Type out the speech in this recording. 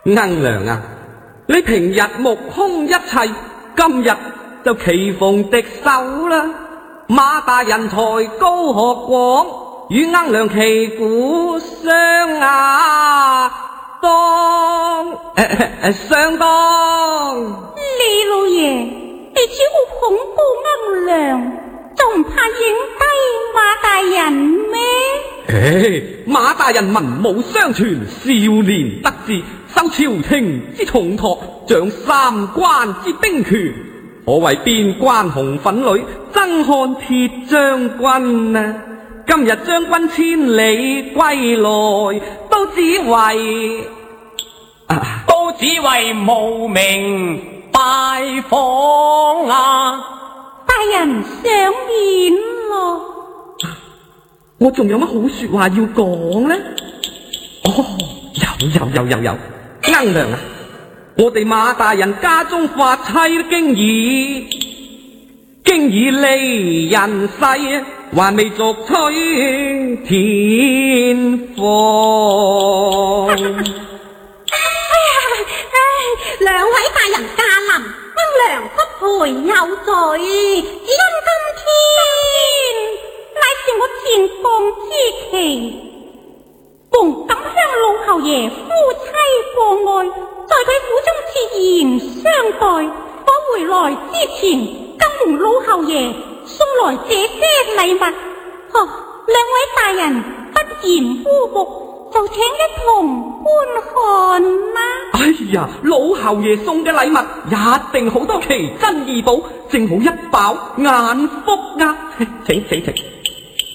恩良啊，你平日目空一切，今日就棋逢敵手啦。馬大人才高學廣，與恩良旗鼓相相當。 李老爺，你只好捧高恩良，仲唔怕影低馬大人咩？ 馬大人文武雙全，少年得志，受朝廷之重託，掌三關之兵權，可謂邊關紅粉女，爭看鐵將軍啊！今日將軍千里歸來，都只為慕名拜訪啊！ 大人賞面咯。 我仲有乜好說話要講呢？有，恩良啊，我哋馬大人家中發妻經已離人世，還未續娶天房。 兩位大人駕臨，恩良不陪有罪，只因今天乃是我前房之期，共錦香老侯爺夫妻過愛，在佢府中設宴相待。我回來之前，今蒙老侯爺送來這些禮物，兩位大人不嫌污目，就請一同觀看啦。 哎呀，老侯爺送嘅禮物一定好多奇珍異寶，正好一飽眼福啊！請。